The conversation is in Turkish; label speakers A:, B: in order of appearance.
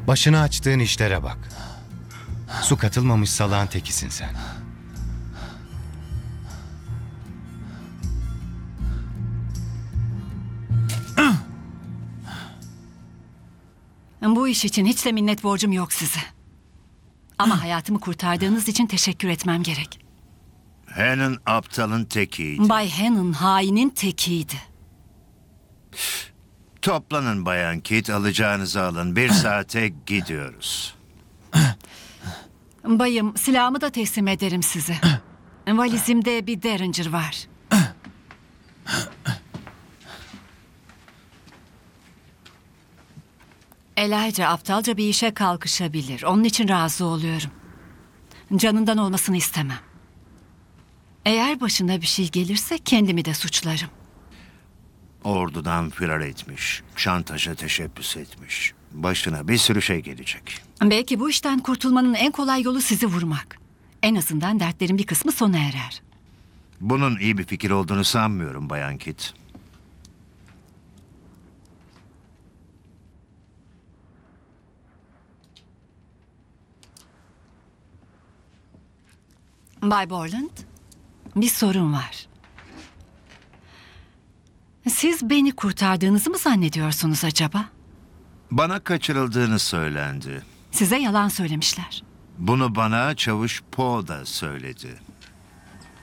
A: Başına açtığın işlere bak. Su katılmamış salağın tekisin sen.
B: Bu iş için hiç de minnet borcum yok size. Ama hayatımı kurtardığınız için teşekkür etmem gerek.
C: Hannon aptalın tekiydi.
B: Bay Hannon hainin tekiydi.
C: Toplanın Bayan Kit, alacağınızı alın. 1 saate gidiyoruz.
B: Bayım, silahımı da teslim ederim size. Valizimde bir Derringer var. Elijah aptalca bir işe kalkışabilir. Onun için razı oluyorum. Canından olmasını istemem. Eğer başına bir şey gelirse kendimi de suçlarım.
C: Ordudan firar etmiş, şantaja teşebbüs etmiş. Başına bir sürü şey gelecek.
B: Belki bu işten kurtulmanın en kolay yolu sizi vurmak. En azından dertlerin bir kısmı sona erer.
C: Bunun iyi bir fikir olduğunu sanmıyorum Bayan Kit.
B: Bay Borland, bir sorun var. Siz beni kurtardığınızı mı zannediyorsunuz acaba?
C: Bana kaçırıldığını söylendi.
B: Size yalan söylemişler.
C: Bunu bana Çavuş Poe da söyledi.